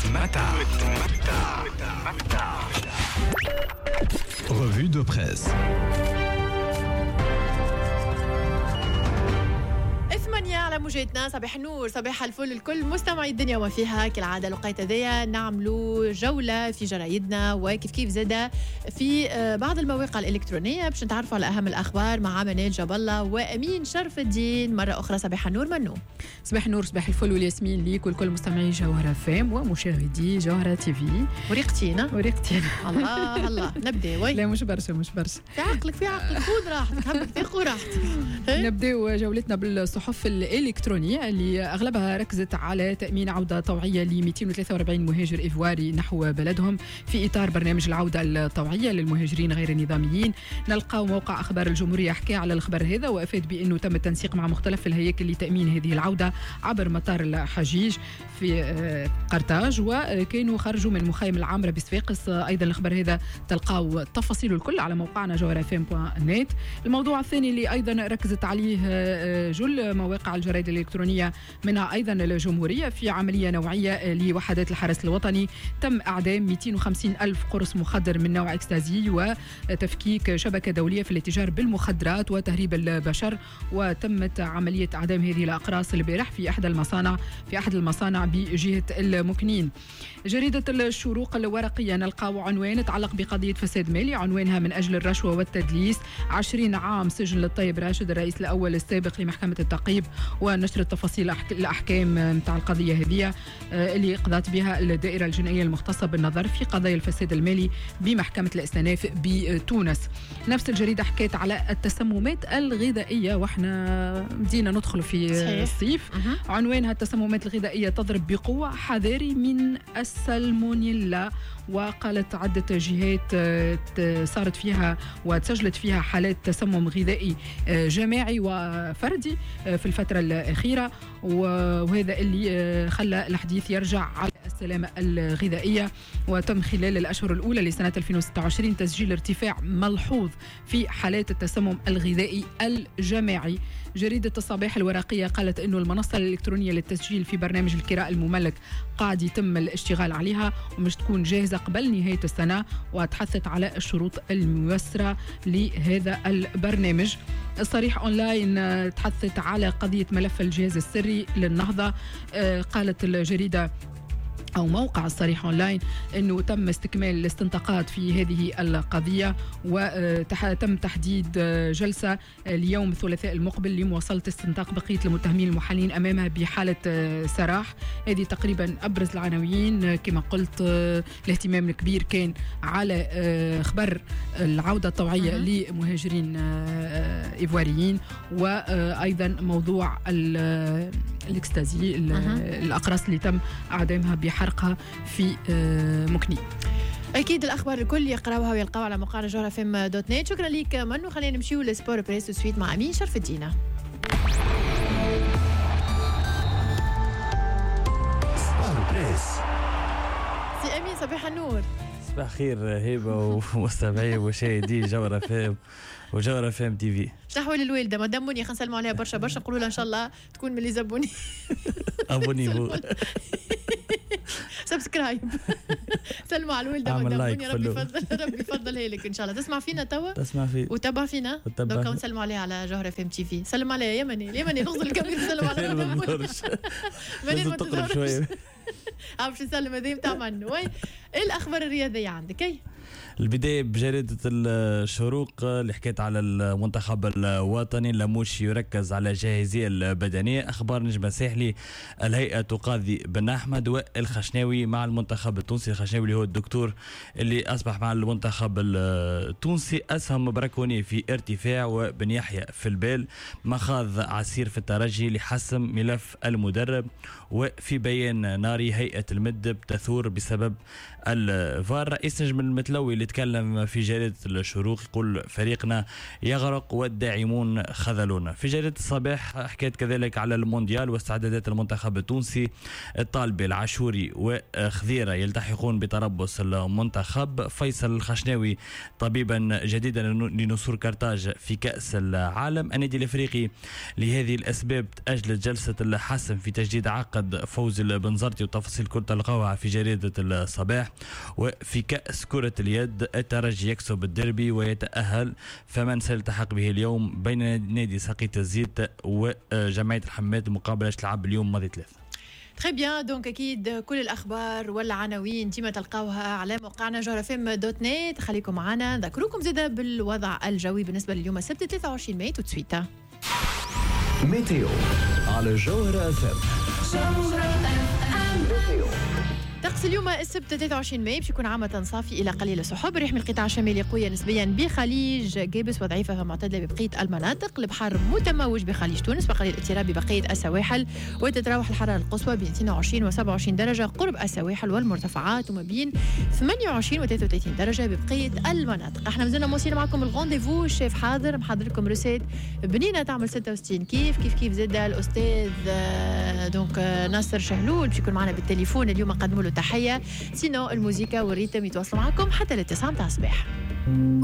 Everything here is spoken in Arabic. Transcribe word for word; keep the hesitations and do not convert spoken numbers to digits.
Mata. Revue de presse. ثمانية على موجتنا. صباح النور، صباح الفل الكل مستمعي الدنيا وما فيها. كالعادة لقيت ذيا نعملوا جولة في جرايدنا وكيف كيف زادة في بعض المواقع الإلكترونية باش نتعرفوا على أهم الأخبار مع منال جاب الله وأمين شرف الدين. مرة أخرى صباح النور منو. صباح النور، صباح الفل والياسمين ليك والكل مستمعي جوهرة فام ومشاهدي جوهرة تي في. وريقتينا وريقتينا الله الله. نبدأ وي. لا مش برشا مش برشا. في عقلك في عقلك، خذ راحتك، حبك تاخذ راحتك. نبدأ جولتنا بالصحف الإلكترونية اللي أغلبها ركزت على تأمين عودة طوعية ل مئتين وثلاثة وأربعين مهاجر إيفواري نحو بلدهم في إطار برنامج العودة الطوعية للمهاجرين غير النظاميين. نلقاو موقع أخبار الجمهورية حكى على الخبر هذا وأفاد بأنه تم التنسيق مع مختلف الهياكل لتأمين هذه العودة عبر مطار الحجيج في قرطاج، وكانوا خرجوا من مخيم العامرة بصفاقس. أيضا الخبر هذا تلقاو التفاصيل الكل على موقعنا جوهرة فام دوت نت. الموضوع الثاني اللي أيضا ركزت عليه جل مواقع الجرائد الإلكترونية منها أيضا الجمهورية، في عملية نوعية لوحدات الحرس الوطني تم إعدام مئتين وخمسين ألف قرص مخدر من نوع إكستازي وتفكيك شبكة دولية في الاتجار بالمخدرات وتهريب البشر. وتمت عملية إعدام هذه الأقراص البارح في أحد المصانع في أحد المصانع بجهة المكنين. جريدة الشروق الورقية نلقاو عنوان يتعلق بقضية فساد مالي، عنوانها من أجل الرشوة والتدليس، عشرين عام سجن للطيب راشد الرئيس الأول السابق لمحكمة التعقيب، ونشر التفاصيل الأحكام متاع القضية هذه اللي قضت بها الدائرة الجنائية المختصة بالنظر في قضايا الفساد المالي بمحكمة الاستئناف بتونس. نفس الجريدة حكيت على التسممات الغذائية واحنا بدينا ندخل في الصيف. أه. عنوانها التسممات الغذائية تضرب بقوة، حذاري من السالمونيلا. وقالت عدة جهات صارت فيها وتسجلت فيها حالات تسمم غذائي جماعي وفردي في الفترة الأخيرة، وهذا اللي خلى الحديث يرجع على السلامة الغذائية. وتم خلال الأشهر الأولى لسنة ألفين وستة وعشرين تسجيل ارتفاع ملحوظ في حالات التسمم الغذائي الجماعي. جريدة الصباح الورقية قالت أنه المنصة الإلكترونية للتسجيل في برنامج الكراء المملك قاعد يتم الاشتغال عليها ومش تكون جاهزة قبل نهاية السنة، وتحثت على الشروط الميسرة لهذا البرنامج. الصريح أونلاين تحثت على قضية ملف الجهاز السري للنهضة. قالت الجريدة أو موقع الصريح أونلاين أنه تم استكمال الاستنطاقات في هذه القضية، وتم تحديد جلسة اليوم الثلاثاء المقبل لمواصلة استنطاق بقية المتهمين المحالين أمامها بحالة سراح. هذه تقريبا أبرز العناوين. كما قلت الاهتمام الكبير كان على خبر العودة الطوعية أه. لمهاجرين إيفواريين، وأيضا موضوع الاكستازي أه. الأقراص اللي تم إعدامها بحرقها في مكني. أكيد الأخبار الكل يقرأوها ويلقاوها على موقعنا جوهرة فام دوت نت. شكرا لك منو. خلينا نمشيو لسبور بريس وسويت مع أمين شرف الدين. سي أمين صباح النور. صباح خير هبة ومستمعي ومشاهدي جوهرة فام وجوهرة فام تي في. شنو للوالدة مدام منيا؟ خلينا نسلموا عليها برشا برشا، نقولوا لها إن شاء الله تكون من اللي زبوني. أبوني هو. سبسكرايب. سلموا على الوالدة مدام منيا، ربي يفضل ربي يفضلها لك إن شاء الله. تسمع فينا توا؟ تسمع فينا وتابع فينا. دوكا نسلموا عليها على جوهرة فام تي في. سلم عليها يا مني يا مني، نغزل الكاميرا نسلم على مدام منيا. مني ما تقرب شوية. عارف شو نسلم هذه نتاع منو. وين الأخبار الرياضية عندك؟ أي البداية بجريدة الشروق اللي حكيت على المنتخب الوطني. لاموش يركز على الجاهزية البدنية. أخبار نجم الساحلي الهيئة تقاضي بن أحمد والخشناوي مع المنتخب التونسي. الخشناوي اللي هو الدكتور اللي أصبح مع المنتخب التونسي. أسهم براكوني في ارتفاع وبن يحيى في البال. مخاض عسير في الترجي لحسم ملف المدرب. وفي بيان ناري هيئة المدب تثور بسبب الفار. رئيس نجم المتلوي الخشناوي اللي تكلم في جريدة الشروق يقول فريقنا يغرق والداعمون خذلونا. في جريدة الصباح حكيت كذلك على المونديال واستعدادات المنتخب التونسي، الطالبي العاشوري وخذيرة يلتحقون بتربص المنتخب، فيصل الخشناوي طبيبا جديدا لنسور كرتاج في كأس العالم، النادي الافريقي لهذه الاسباب تأجلت جلسة الحسم في تجديد عقد فوزي البنزرتي، وتفاصيل كل تلقاوها في جريدة الصباح. وفي كأس كرة اليد الترجي يكسب الديربي ويتأهل، فمن سيلتحق به اليوم بين نادي ساقية الزيت وجمعية الحماد، مقابلة تلعب اليوم ماضي ثلاثة. تري بيان، دونك اكيد كل الاخبار والعناوين ديما تلقاوها على موقعنا جوهر اف ام دوت نت. خليكم معنا، نذكركم زاده بالوضع الجوي بالنسبه لليوم السبت ثلاثة وعشرين ماي. تسويت ميتيو على جوهر اف ام. طقس اليوم السبت ثلاثة وعشرين ماي باش يكون عامة صافي إلى قليل السحب، ريح من القطاع الشمالي قوية نسبيا بخليج جابس وضعيفة معتدلة ببقية المناطق، البحر متموج بخليج تونس وقليل اضطراب ببقية السواحل، وتتراوح الحرارة القصوى بين اثنين وعشرين و سبعة وعشرين درجة قرب السواحل والمرتفعات، وما بين ثمانية وعشرين و ثلاثة وثلاثين درجة ببقية المناطق. احنا مازلنا موصلين معكم الغونديفو، الشيف حاضر محضر لكم روسيت بنينة تعمل ستة وستين كيف كيف كيف زاد الأستاذ دونك ناصر شهلول باش يكون معنا بالتليفون اليوم، نقدموا له تحية. سينو الموسيقى والريتم يتواصلوا معكم حتى للتسعة متاع الصباح.